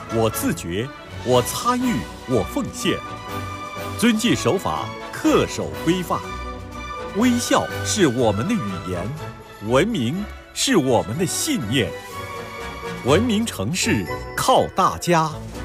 我自觉，我参与，我奉献。遵纪守法，恪守规范。微笑是我们的语言，文明是我们的信念。文明城市靠大家。